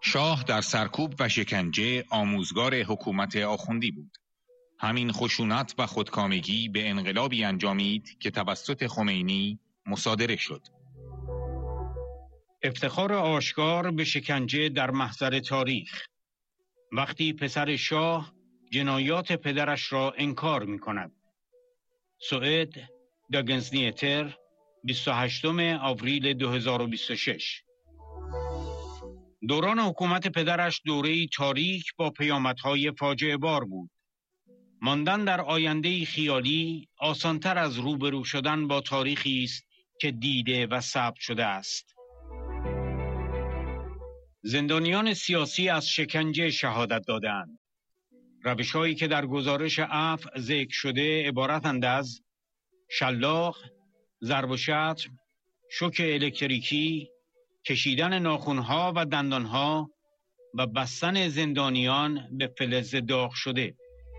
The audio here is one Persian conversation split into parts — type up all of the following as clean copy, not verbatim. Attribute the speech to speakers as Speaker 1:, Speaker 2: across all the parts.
Speaker 1: شاه در سرکوب و شکنجه آموزگار حکومت آخوندی بود. همین خشونت و خودکامگی به انقلابی انجامید که توسط خمینی مصادره شد.
Speaker 2: افتخار آشکار به شکنجه در محضر تاریخ، وقتی پسر شاه جنایات پدرش را انکار می کند. سوئد داگنزنیتر 28 آوریل 2026. دوران حکومت پدرش دوره‌ای تاریک با پیامدهای فاجعه بار بود. ماندن در آینده‌ای خیالی آسان‌تر از روبرو شدن با تاریخی است که دیده و ثبت شده است. زندانیان سیاسی از شکنجه شهادت دادند. روش‌هایی که در گزارش عفو ذکر شده عبارتند از شلاق، ضرب و شتم، شوک الکتریکی، کشیدن ناخن‌ها و دندان‌ها و بستن زندانیان به فلز داغ شده.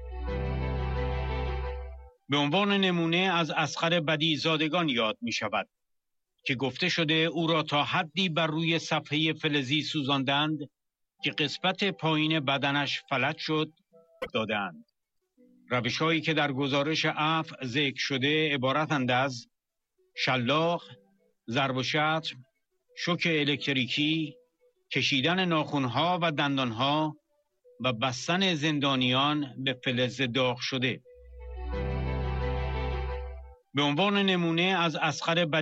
Speaker 2: به عنوان نمونه از اصغر بدیع‌زادگان یاد می شود که گفته شده او را تا حدی بر روی صفحه فلزی سوزاندند که قسمت پایین بدنش فلج شد دادند. روش‌هایی که در گزارش عفو ذکر شده عبارتند از شلاق، ضرب و شتم، شوک الکتریکی، کشیدن ناخن‌ها و دندان‌ها و بستن زندانیان به فلز داغ شده. به عنوان نمونه از اصغر